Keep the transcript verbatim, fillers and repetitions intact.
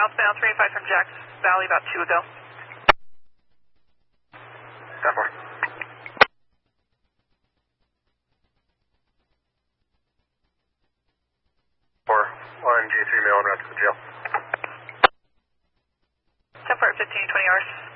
southbound three eighty-five from Jacks Valley about two ago. ten four. four, one G three mail en route to the jail. ten four at fifteen, twenty hours.